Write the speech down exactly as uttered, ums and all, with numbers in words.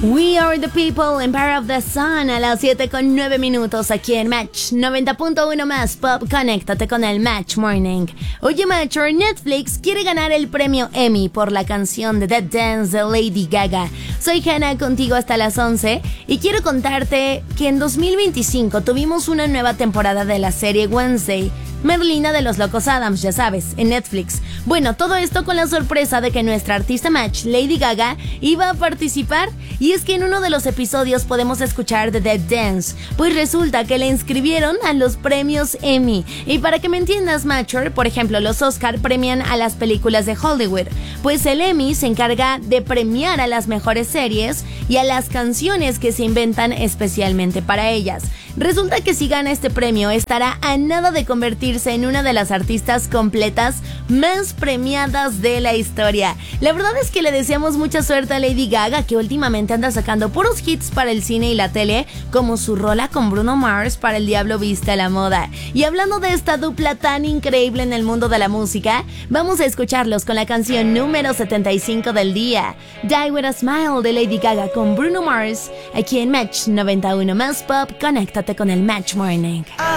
We are the people, Empire of the Sun, a las siete con nueve minutos aquí en Match noventa punto uno más Pop. Conéctate con el Match Morning. Oye, Matcher, Netflix quiere ganar el premio Emmy por la canción de Dead Dance de Lady Gaga. Soy Hannah, contigo hasta las once, y quiero contarte que en dos mil veinticinco tuvimos una nueva temporada de la serie Wednesday, Merlina de los Locos Adams, ya sabes, en Netflix. Bueno, todo esto con la sorpresa de que nuestra artista Match, Lady Gaga, iba a participar. Y es que en uno de los episodios podemos escuchar The Dead Dance, pues resulta que le inscribieron a los premios Emmy. Y para que me entiendas, Matcher, por ejemplo, los Oscar premian a las películas de Hollywood, pues el Emmy se encarga de premiar a las mejores series y a las canciones que se inventan especialmente para ellas. Resulta que si gana este premio estará a nada de convertirse en una de las artistas completas más premiadas de la historia. La verdad es que le deseamos mucha suerte a Lady Gaga, que últimamente anda sacando puros hits para el cine y la tele, como su rola con Bruno Mars para El Diablo Viste a la Moda. Y hablando de esta dupla tan increíble en el mundo de la música, vamos a escucharlos con la canción número setenta y cinco del día, Die With A Smile de Lady Gaga con Bruno Mars, aquí en Match noventa y uno más Pop. Conéctate con el Match Morning.